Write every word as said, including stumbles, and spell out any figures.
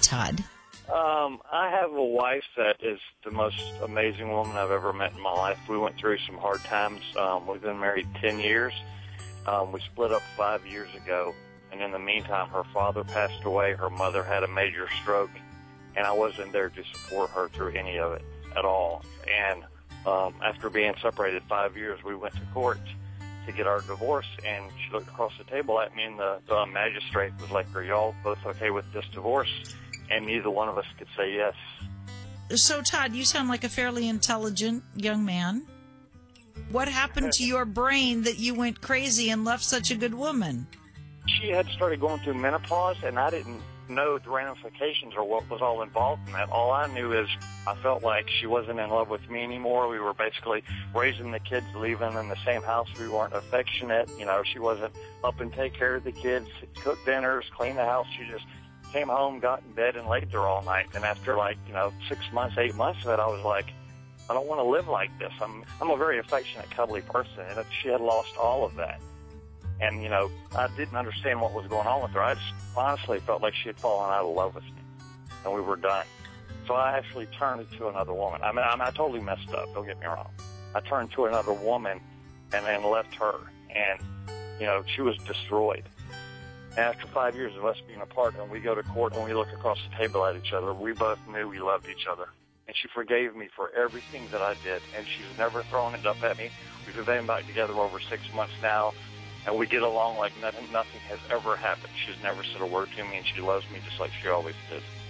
Todd? Um, I have a wife that is the most amazing woman I've ever met in my life. We went through some hard times. Um, we've been married ten years. Um, we split up five years ago, and in the meantime, her father passed away. Her mother had a major stroke, and I wasn't there to support her through any of it at all. And um, after being separated five years, we went to court to get our divorce, and she looked across the table at me, and the, the magistrate was like, "Are y'all both okay with this divorce?" And neither one of us could say yes. So, Todd, you sound like a fairly intelligent young man. What happened to your brain that you went crazy and left such a good woman? She had started going through menopause, and I didn't know the ramifications or what was all involved in that. All I knew is I felt like she wasn't in love with me anymore. We were basically raising the kids, living in the same house. We weren't affectionate. You know, she wasn't up and take care of the kids, cook dinners, clean the house. She just came home, got in bed, and laid there all night. And after, like, you know, six months, eight months of it, I was like, I don't want to live like this. I'm I'm a very affectionate, cuddly person, and she had lost all of that. And, you know, I didn't understand what was going on with her. I just honestly felt like she had fallen out of love with me, and we were done. So I actually turned to another woman. I mean, I, mean, I totally messed up, don't get me wrong. I turned to another woman and then left her, and, you know, she was destroyed. After five years of us being apart, and we go to court and we look across the table at each other, we both knew we loved each other. And she forgave me for everything that I did, and she's never thrown it up at me. We've been back together over six months now, and we get along like nothing, nothing has ever happened. She's never said a word to me, and she loves me just like she always did.